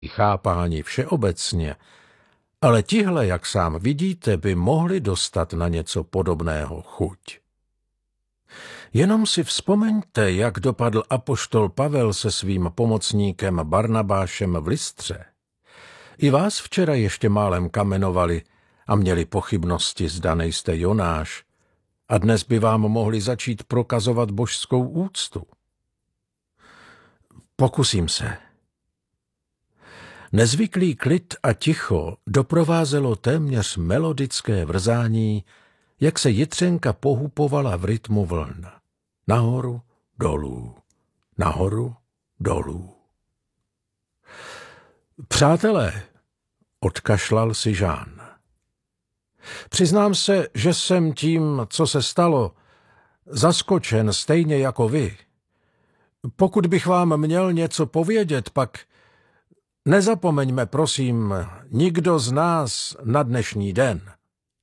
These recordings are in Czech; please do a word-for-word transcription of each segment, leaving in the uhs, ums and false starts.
chápáni všeobecně, ale tihle, jak sám vidíte, by mohli dostat na něco podobného chuť. Jenom si vzpomeňte, jak dopadl apoštol Pavel se svým pomocníkem Barnabášem v Lystře. I vás včera ještě málem kamenovali a měli pochybnosti, zda nejste Jonáš, a dnes by vám mohli začít prokazovat božskou úctu. Pokusím se. Nezvyklý klid a ticho doprovázelo téměř melodické vrzání, jak se jitřenka pohupovala v rytmu vln. Nahoru, dolů, nahoru, dolů. Přátelé, odkašlal si Jean. Přiznám se, že jsem tím, co se stalo, zaskočen stejně jako vy. Pokud bych vám měl něco povědět, pak nezapomeňme, prosím, nikdo z nás na dnešní den.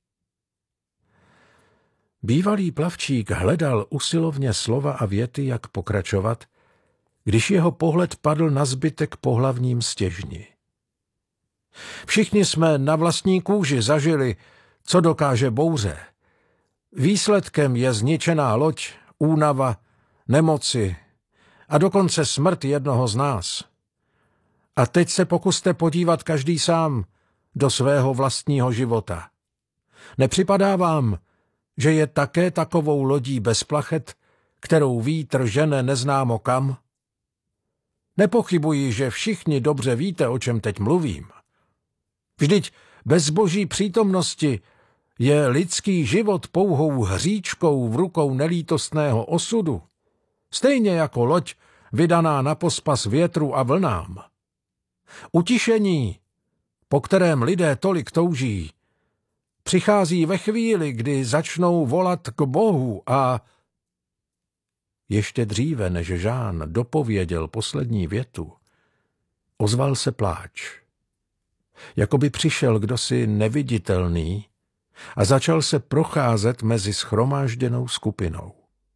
Bývalý plavčík hledal usilovně slova a věty, jak pokračovat, když jeho pohled padl na zbytek pohlavním stěžni. Všichni jsme na vlastní kůži zažili, co dokáže bouře. Výsledkem je zničená loď, únava, nemoci a dokonce smrt jednoho z nás. A teď se pokuste podívat každý sám do svého vlastního života. Nepřipadá vám, že je také takovou lodí bez plachet, kterou vítr žene neznámo kam? Nepochybuji, že všichni dobře víte, o čem teď mluvím. Vždyť bez boží přítomnosti je lidský život pouhou hříčkou v rukou nelítostného osudu, stejně jako loď vydaná na pospas větru a vlnám. Utišení, po kterém lidé tolik touží, přichází ve chvíli, kdy začnou volat k Bohu a... Ještě dříve, než Jean dopověděl poslední větu, ozval se pláč. Jakoby přišel kdosi neviditelný a začal se procházet mezi shromážděnou skupinou.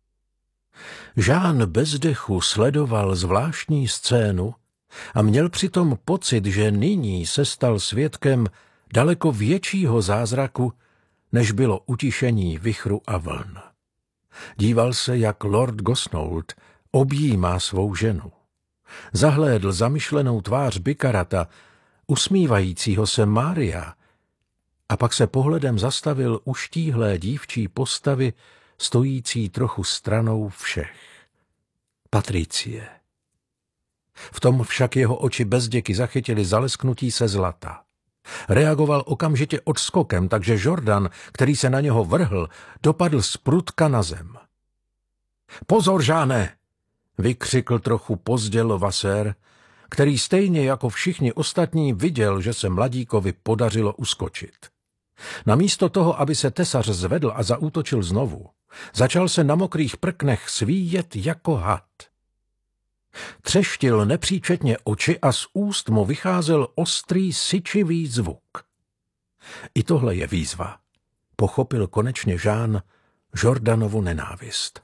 Jean bez dechu sledoval zvláštní scénu a měl přitom pocit, že nyní se stal svědkem daleko většího zázraku, než bylo utišení vichru a vln. Díval se, jak lord Gosnold objímá svou ženu. Zahlédl zamyšlenou tvář Bikarata, usmívajícího se Mária, a pak se pohledem zastavil u štíhlé dívčí postavy, stojící trochu stranou všech. Patricie. V tom však jeho oči bezděky zachytili zalesknutí se zlata. Reagoval okamžitě odskokem, takže Jordan, který se na něho vrhl, dopadl z prutka na zem. Pozor, Žáne! Vykřikl trochu pozdě Levasseur, který stejně jako všichni ostatní viděl, že se mladíkovi podařilo uskočit. Namísto toho, aby se tesař zvedl a zaútočil znovu, začal se na mokrých prknech svíjet jako had. Třeštil nepříčetně oči a z úst mu vycházel ostrý syčivý zvuk. I tohle je výzva, pochopil konečně Jean Jordanovu nenávist.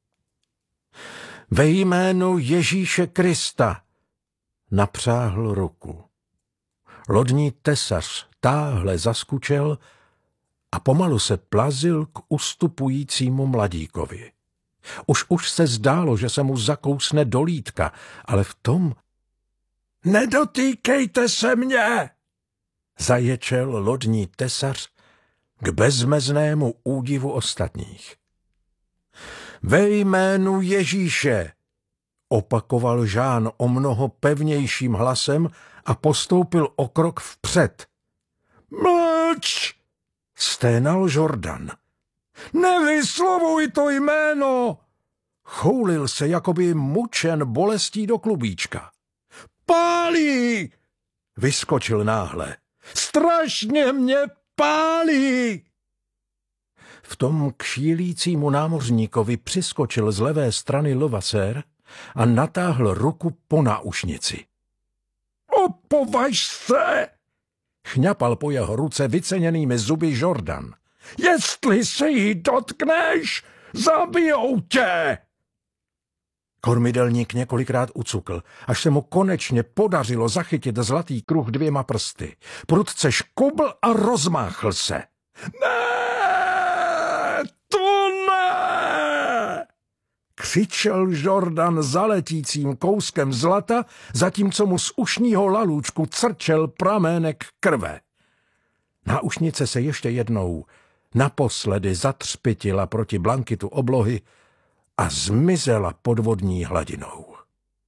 Ve jménu Ježíše Krista napřáhl ruku. Lodní tesař táhle zaskučel a pomalu se plazil k ustupujícímu mladíkovi. Už už se zdálo, že se mu zakousne do lítka, ale v tom... Nedotýkejte se mě! Zaječel lodní tesař k bezmeznému údivu ostatních. Ve jménu Ježíše, opakoval Jean o mnoho pevnějším hlasem a postoupil o krok vpřed. Mlč! Sténal Jordan. Nevyslovuj to jméno! Choulil se, jakoby mučen bolestí do klubíčka. Pálí! Vyskočil náhle. Strašně mě pálí! V tom k šílícímu námořníkovi přiskočil z levé strany Levasseur a natáhl ruku po náušnici. Opovaž se! Chňapal po jeho ruce vyceněnými zuby Jordan. Jestli se jí dotkneš, zabijou tě! Kormidelník několikrát ucukl, až se mu konečně podařilo zachytit zlatý kruh dvěma prsty. Prudce škubl a rozmáchl se. Ne, to ne! Křičel Jordan zaletícím kouskem zlata, zatímco mu z ušního lalůčku crčel pramének krve. Náušnice se ještě jednou naposledy zatřpitila proti blankitu oblohy a zmizela pod vodní hladinou.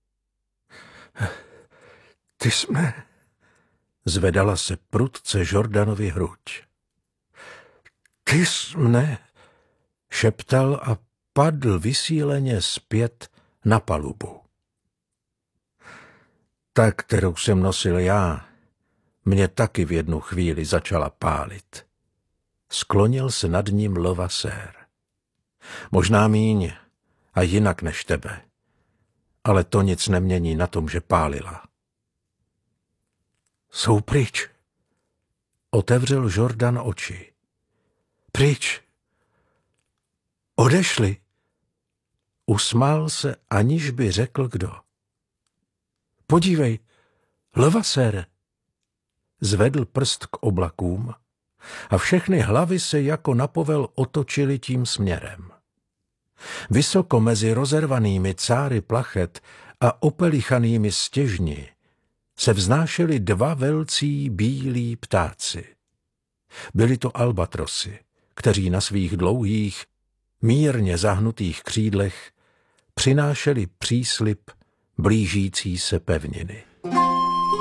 Ty jsi mne... Zvedala se prudce Jordanovi hruď. Ty jsi mne... Šeptal a padl vysíleně zpět na palubu. Ta, kterou jsem nosil já, mě taky v jednu chvíli začala pálit. Sklonil se nad ním Levasseur. Možná míň a jinak než tebe, ale to nic nemění na tom, že pálila. Jsou pryč. Otevřel Jordan oči. Pryč. Odešli. Usmál se, aniž by řekl kdo. Podívej, Levasseur. Zvedl prst k oblakům a všechny hlavy se jako na povel otočily tím směrem. Vysoko mezi rozervanými cáry plachet a opelichanými stěžni se vznášeli dva velcí bílí ptáci. Byli to albatrosy, kteří na svých dlouhých, mírně zahnutých křídlech přinášeli příslib blížící se pevniny.